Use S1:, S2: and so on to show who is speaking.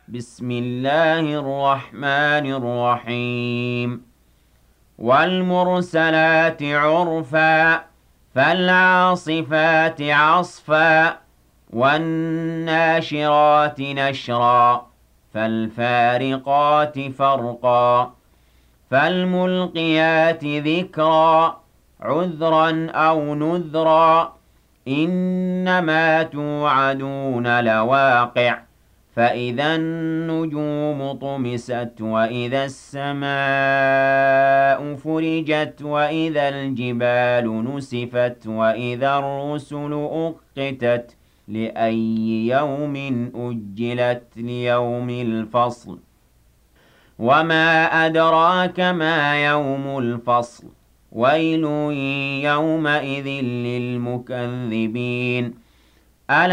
S1: بسم الله الرحمن الرحيم والمرسلات عرفا فالعاصفات عصفا والناشرات نشرا فالفارقات فرقا فالملقيات ذكرا عذرا أو نذرا إنما توعدون لواقع فإذا النجوم طمست وإذا السماء فرجت وإذا الجبال نسفت وإذا الرسل أقتت لأي يوم أجلت ليوم الفصل وما أدراك ما يوم الفصل ويل يومئذ للمكذبين